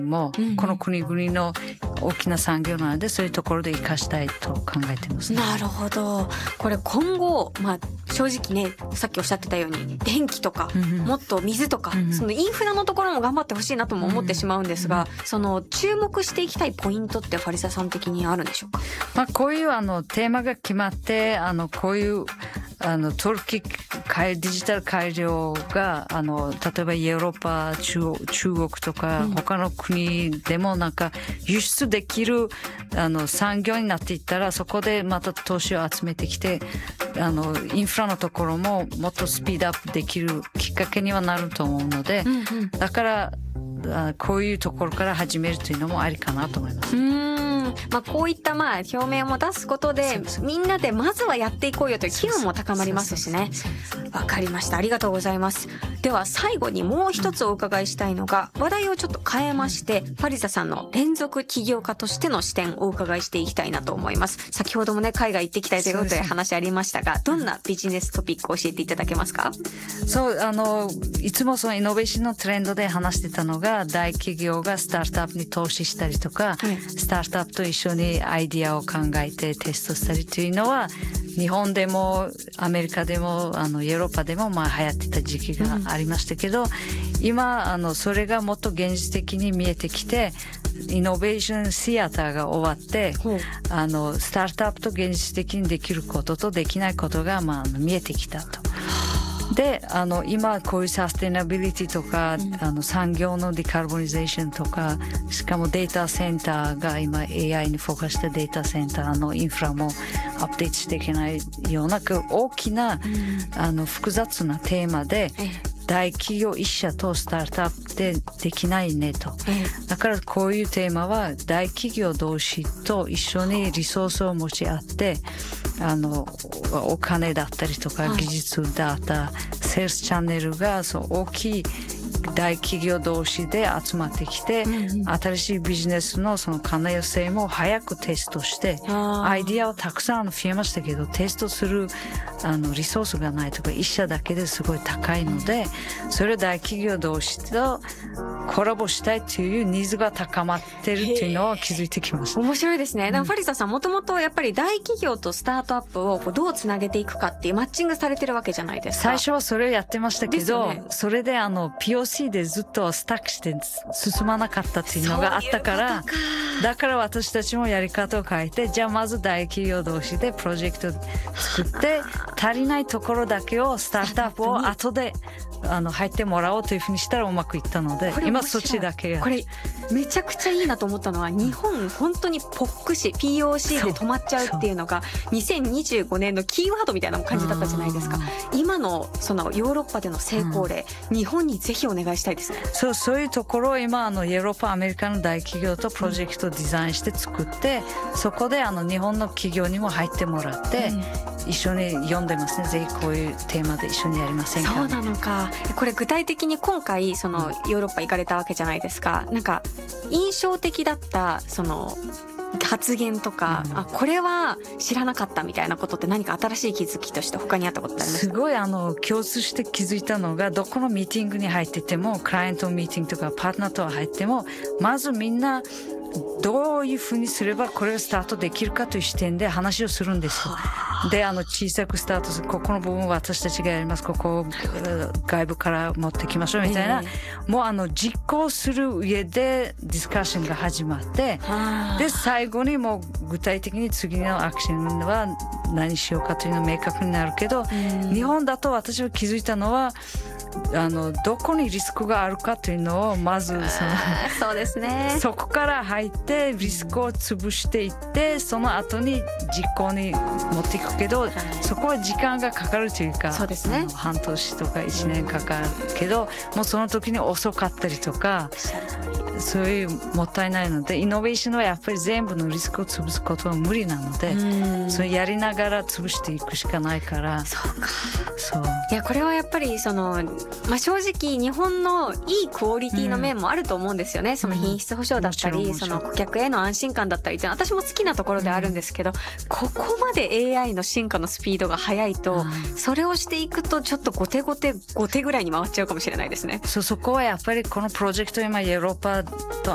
もこの国々の大きな産業なので、そういうところで生かしたいと考えてます、ね。 なるほど。これ今後、正直ね、さっきおっしゃってたように電気とか、もっと水とか、そのインフラのところも頑張ってほしいなとも思ってしまうんですが、その注目していきたいポイントってファリサさん的にあるんでしょうか？ こういうテーマが決まって、こういうトルキデジタル改良が例えばヨーロッパ、中国とか他の国でもなんか輸出できる産業になっていったら、そこでまた投資を集めてきてインフラのところももっとスピードアップできるきっかけにはなると思うので、だからこういうところから始めるというのもありかなと思います。 こういった表明も出すことで、みんなでまずはやっていこうよという機運も高まりますしね。わかりました。ありがとうございます。では最後にもう一つお伺いしたいのが、話題をちょっと変えまして、ファリサさんの連続起業家としての視点をお伺いしていきたいなと思います。先ほどもね、海外行ってきたいということで話ありましたが、どんなビジネストピックを教えていただけますか？ そう、いつもそのイノベーションのトレンドで話してたのが、大企業がスタートアップに投資したりとか、スタートアップと一緒にアイディアを考えてテストしたりというのは、日本でもアメリカでもヨーロッパでも流行ってた時期がありましたけど、今それがもっと現実的に見えてきて、イノベーションシアターが終わって、スタートアップと現実的にできることとできないことが見えてきたと。で今こういうサステナビリティとか産業のディカーボニゼーションとか、しかもデータセンターが今 AI にフォーカスしたデータセンターのインフラもアップデートしていけないような大きな複雑なテーマで、大企業一社とスタートアップでできないねと。だからこういうテーマは大企業同士と一緒にリソースを持ち合って、お金だったりとか技術、データ、セールスチャンネルが大きい大企業同士で集まってきて、新しいビジネスのその可能性も早くテストして、アイディアをたくさん増えましたけど、テストするリソースがないとか、一社だけですごい高いので、それを大企業同士とコラボしたいというニーズが高まってるっていうのを気づいてきました。 面白いですね。ファリサさんもともとやっぱり大企業とスタートアップをどうつなげていくかっていうマッチングされてるわけじゃないですか。 最初はそれをやってましたけど、それでPOC でずっとスタックして進まなかったっていうのがあったから、だから私たちもやり方を変えて、じゃあまず大企業同士でプロジェクト作って、足りないところだけをスタートアップを後で入ってもらおうというふうにしたらうまくいったので、今そっちだけこれめちゃくちゃいいなと思ったのは、日本本当にPOC で止まっちゃうっていうのが2025年のキーワードみたいな感じだったじゃないですか。今のそのヨーロッパでの成功例、日本にぜひお願いしたいですね。 そういうところを今ヨーロッパ、アメリカの大企業とプロジェクトをデザインして作って、そこで日本の企業にも入ってもらって、一緒に読んでますね。ぜひこういうテーマで一緒にやりませんか。 そうなのか。これ具体的に今回そのヨーロッパ行かれたわけじゃないですか。なんか印象的だったその発言とか、これは知らなかったみたいなことって何か新しい気づきとして他にあったことってありますか？ すごい共通して気づいたのが、どこのミーティングに入ってても、クライアントミーティングとかパートナーと入っても、まずみんなどういうふうにすればこれをスタートできるかという視点で話をするんですよ。で小さくスタートする、ここの部分は私たちがやります、ここを外部から持ってきましょうみたいな、もう実行する上でディスカッションが始まって、で最後にもう具体的に次のアクションは何しようかというのが明確になるけど、日本だと私は気づいたのは、どこにリスクがあるかというのをまずそうですね。 そこから入ってリスクを潰していって、その後に実行に持っていくけど、そこは時間がかかるというか、 そうですね。 半年とか1年かかるけど、もうその時に遅かったりとか、そういうもったいないので、イノベーションはやっぱり全部のリスクを潰すことは無理なので、それやりながら潰していくしかないから。 そうか。いやこれはやっぱり正直日本のいいクオリティの面もあると思うんですよね。その品質保証だったり、その顧客への安心感だったりって私も好きなところであるんですけど、ここまで AI の進化のスピードが速いと、それをしていくとちょっと後手ぐらいに回っちゃうかもしれないですね。 そこはやっぱりこのプロジェクト、今ヨーロッパと